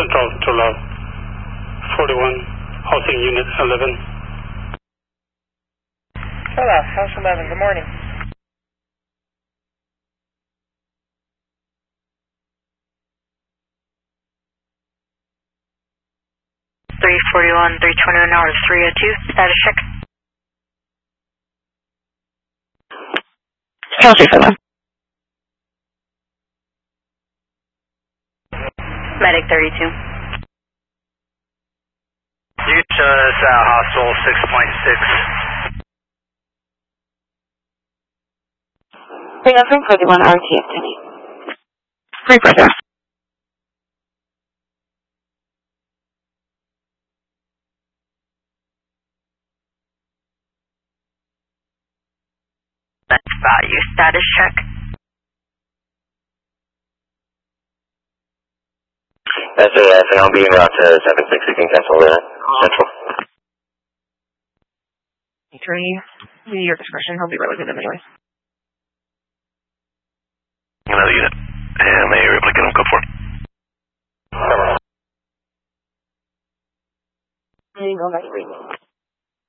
to love 41, housing unit 11. Hello, house 11, good morning. $341, $321 hours, 302, status check. Kelsey for them. Medic 32. You showed us at hostel 6.6. Bring up 341 RTF to me. 340. Value, status check. SAS, and I'll be en route to 76, you can cancel that. Central. Attorney, your discretion, he'll be really good anyways. Another unit. And they are able to get him, go for it. There you go, that's